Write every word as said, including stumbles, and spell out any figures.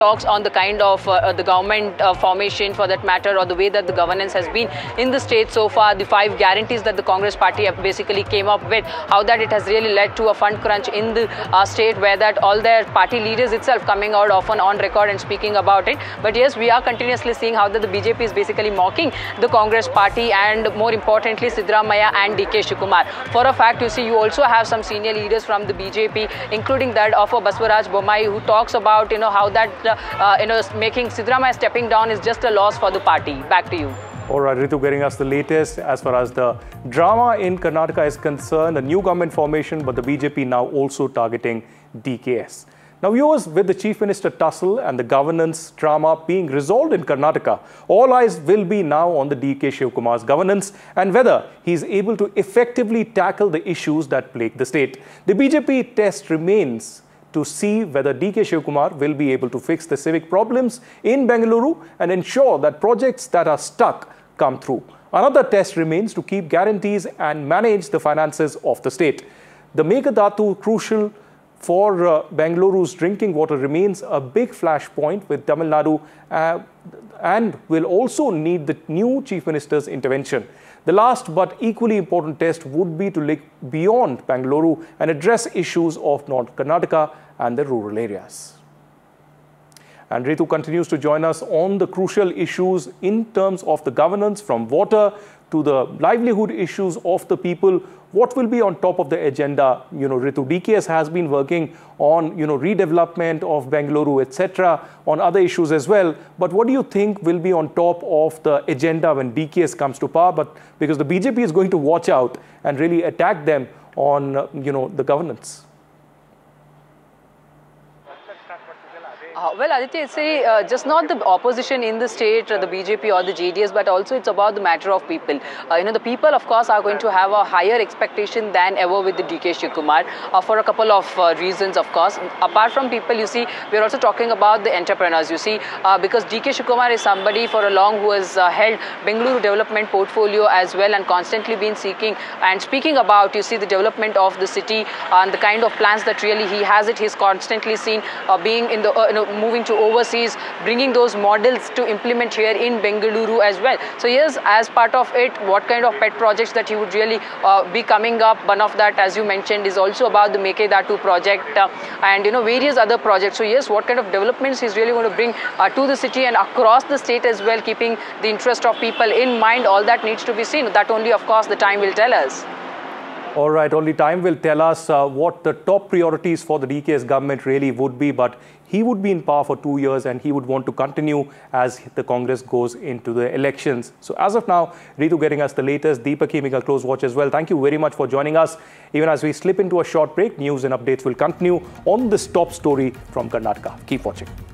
talks on the kind of uh, the government uh, formation for that matter, or the way that the governance has been in the state so far, the five guarantees that the Congress party have basically came up with, how that it has really led to a fund crunch in the uh, state, where that all their party leaders itself coming out often on record and speaking about it. But yes, we are continuously seeing how that the B J P is basically mocking the Congress party, and more importantly Siddaramaiah and D K Shivakumar. For a fact, you see, you also have some senior leaders from the B J P, including that of a Basavaraj Bommai, who talks about, you know, how that uh, uh, you know, making Siddaramaiah stepping down is just a loss for the party. Back to you. All right, Ritu, getting us the latest as far as the drama in Karnataka is concerned. A new government formation, but the B J P now also targeting D K S. Now, viewers, with the Chief Minister tussle and the governance drama being resolved in Karnataka, all eyes will be now on the D K Shivakumar's governance and whether he is able to effectively tackle the issues that plague the state. The B J P test remains to see whether D K Shivakumar will be able to fix the civic problems in Bengaluru and ensure that projects that are stuck come through. Another test remains to keep guarantees and manage the finances of the state. The Meghdatu, crucial for uh, Bengaluru's drinking water, remains a big flashpoint with Tamil Nadu uh, and will also need the new Chief Minister's intervention. The last but equally important test would be to look beyond Bengaluru and address issues of North Karnataka and the rural areas. And Ritu continues to join us on the crucial issues in terms of the governance, from water to the livelihood issues of the people. What will be on top of the agenda? You know, Ritu, D K S has been working on, you know, redevelopment of Bengaluru, et cetera, on other issues as well. But what do you think will be on top of the agenda when D K S comes to power? But because the B J P is going to watch out and really attack them on, uh, you know, the governance. Uh, well, Aditya, it's a, uh, just not the opposition in the state, uh, the B J P or the J D S, but also it's about the matter of people. Uh, you know, the people, of course, are going to have a higher expectation than ever with the D K Shivakumar uh, for a couple of uh, reasons, of course. Apart from people, you see, we're also talking about the entrepreneurs, you see, uh, because D K Shivakumar is somebody for a long who has uh, held Bengaluru development portfolio as well, and constantly been seeking and speaking about, you see, the development of the city uh, and the kind of plans that really he has it. He's constantly seen uh, being in the, uh, you know, moving to overseas, bringing those models to implement here in Bengaluru as well. So yes, as part of it, what kind of pet projects that he would really uh, be coming up. One of that, as you mentioned, is also about the Meghdatu project uh, and, you know, various other projects. So yes, what kind of developments he's really going to bring uh, to the city and across the state as well, keeping the interest of people in mind. All that needs to be seen. That only, of course, the time will tell us. All right, only time will tell us uh, what the top priorities for the D K S government really would be, but he would be in power for two years and he would want to continue as the Congress goes into the elections. So as of now, Ritu getting us the latest. Deepak keeping a close watch as well. Thank you very much for joining us. Even as we slip into a short break, news and updates will continue on this top story from Karnataka. Keep watching.